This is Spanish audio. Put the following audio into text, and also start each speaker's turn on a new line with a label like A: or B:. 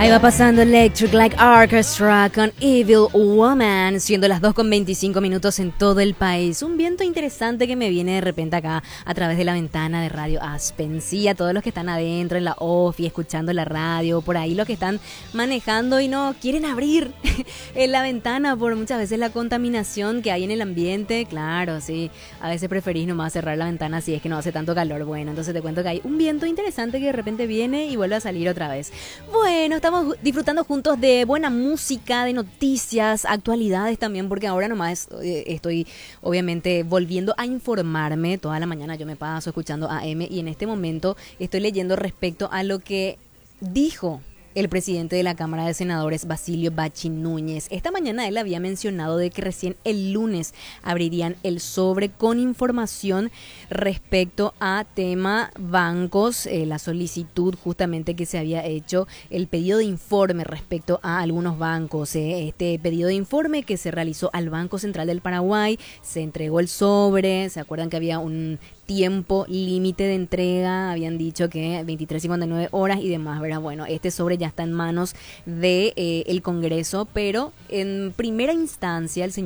A: Ahí va pasando Electric Light Orchestra con Evil Woman, siendo las 2:25 en todo el país. Un viento interesante que me viene de repente acá a través de la ventana de Radio Aspen. Sí, a todos los que están adentro en la ofi, escuchando la radio, por ahí los que están manejando y no quieren abrir en la ventana por muchas veces la contaminación que hay en el ambiente. Claro, sí, a veces preferís nomás cerrar la ventana si es que no hace tanto calor. Bueno, entonces te cuento que hay un viento interesante que de repente viene y vuelve a salir otra vez. Bueno, estamos disfrutando juntos de buena música, de noticias, actualidades también, porque ahora nomás estoy obviamente volviendo a informarme. Toda la mañana yo me paso escuchando AM y en este momento estoy leyendo respecto a lo que dijo el presidente de la Cámara de Senadores, Basilio Bacci Núñez. Esta mañana él había mencionado de que recién el lunes abrirían el sobre con información respecto a tema bancos, la solicitud justamente que se había hecho, el pedido de informe respecto a algunos bancos. Este pedido de informe que se realizó al Banco Central del Paraguay, se entregó el sobre, ¿se acuerdan que había un tiempo límite de entrega? Habían dicho que 23:59 horas y demás, ¿verdad? Bueno, este sobre ya está en manos de el Congreso, pero en primera instancia el señor